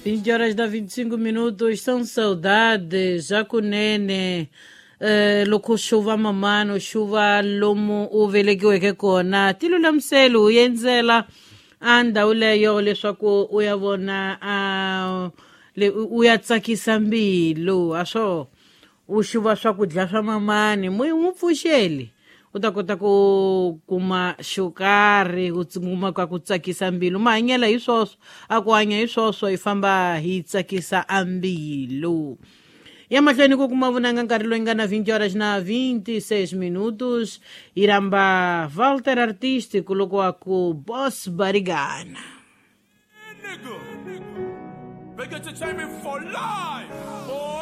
20 horas da 25 minutos, são saudades, já kunene loko chuva mamano chuva lomu uvelekiweke kona tilulamisela uyenzela andhawu leyo leswaku u ya vona u ya tsakisa mbilu aswo u xuva swakudya swa mamani n'wi pfuxeli u ta kota ku kuma xukari ku kuma ka ku tsakisa mbilu mahanyela hi swoswo a ku hanya hi swoswo hi famba hi tsakisa a mbilu ya mahlweni ku kuma vunanga nkarhi loyi nga na 20 horas na 26 minutos hi ramba Walter Artístico loko a ku Boss Barigana Vegetarian for life.